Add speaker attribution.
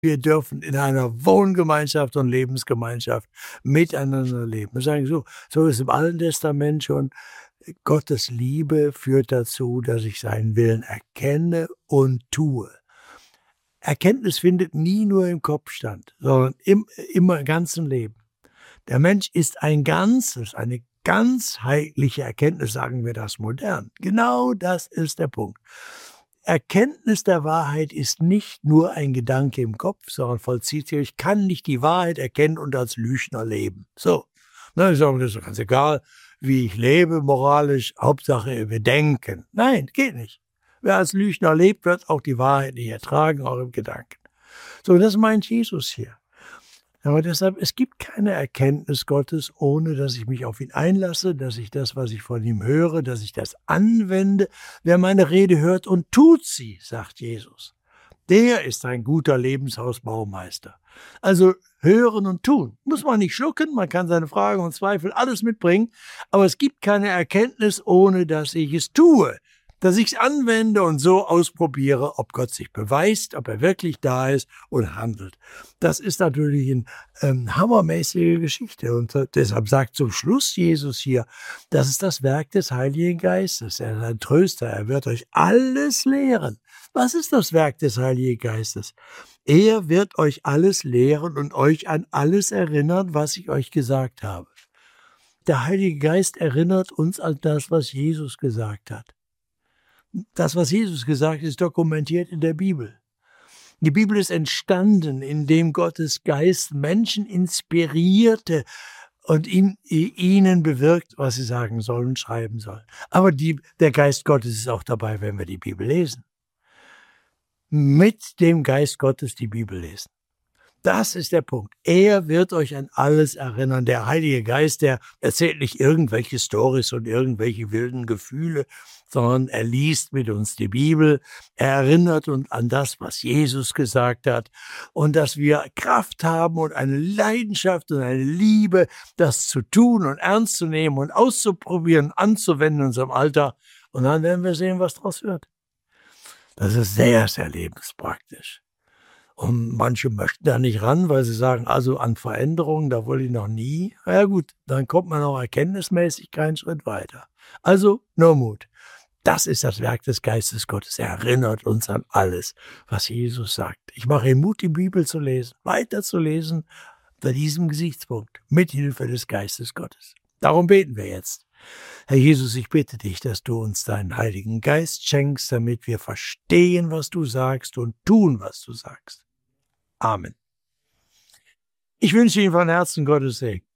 Speaker 1: Wir dürfen in einer Wohngemeinschaft und Lebensgemeinschaft miteinander leben. Wir sagen so ist im Alten Testament schon, Gottes Liebe führt dazu, dass ich seinen Willen erkenne und tue. Erkenntnis findet nie nur im Kopf statt, sondern im ganzen Leben. Der Mensch ist ein Ganzes, eine ganzheitliche Erkenntnis, sagen wir das modern. Genau das ist der Punkt. Erkenntnis der Wahrheit ist nicht nur ein Gedanke im Kopf, sondern vollzieht sich. Ich kann nicht die Wahrheit erkennen und als Lügner leben. So, ich sage, das ist ganz egal, wie ich lebe moralisch, Hauptsache wir denken. Nein, geht nicht. Wer als Lügner lebt, wird auch die Wahrheit nicht ertragen, auch im Gedanken. So, das meint Jesus hier. Aber deshalb, es gibt keine Erkenntnis Gottes, ohne dass ich mich auf ihn einlasse, dass ich das, was ich von ihm höre, dass ich das anwende. Wer meine Rede hört und tut sie, sagt Jesus, der ist ein guter Lebenshausbaumeister. Also hören und tun. Muss man nicht schlucken, man kann seine Fragen und Zweifel alles mitbringen, aber es gibt keine Erkenntnis, ohne dass ich es tue. Dass ich es anwende und so ausprobiere, ob Gott sich beweist, ob er wirklich da ist und handelt. Das ist natürlich eine hammermäßige Geschichte. Und deshalb sagt zum Schluss Jesus hier, das ist das Werk des Heiligen Geistes. Er ist ein Tröster, er wird euch alles lehren. Was ist das Werk des Heiligen Geistes? Er wird euch alles lehren und euch an alles erinnern, was ich euch gesagt habe. Der Heilige Geist erinnert uns an das, was Jesus gesagt hat. Das, was Jesus gesagt hat, ist dokumentiert in der Bibel. Die Bibel ist entstanden, indem Gottes Geist Menschen inspirierte und ihnen bewirkt, was sie sagen sollen und schreiben sollen. Aber der Geist Gottes ist auch dabei, wenn wir die Bibel lesen. Mit dem Geist Gottes die Bibel lesen. Das ist der Punkt. Er wird euch an alles erinnern. Der Heilige Geist, der erzählt nicht irgendwelche Storys und irgendwelche wilden Gefühle, sondern er liest mit uns die Bibel. Er erinnert uns an das, was Jesus gesagt hat und dass wir Kraft haben und eine Leidenschaft und eine Liebe, das zu tun und ernst zu nehmen und auszuprobieren, anzuwenden in unserem Alter. Und dann werden wir sehen, was daraus wird. Das ist sehr, sehr lebenspraktisch. Und manche möchten da nicht ran, weil sie sagen, also an Veränderungen, da wollte ich noch nie. Na ja gut, dann kommt man auch erkenntnismäßig keinen Schritt weiter. Also nur Mut. Das ist das Werk des Geistes Gottes. Er erinnert uns an alles, was Jesus sagt. Ich mache Ihnen Mut, die Bibel zu lesen, weiter zu lesen, unter diesem Gesichtspunkt, mit Hilfe des Geistes Gottes. Darum beten wir jetzt. Herr Jesus, ich bitte dich, dass du uns deinen Heiligen Geist schenkst, damit wir verstehen, was du sagst und tun, was du sagst. Amen. Ich wünsche Ihnen von Herzen Gottes Segen.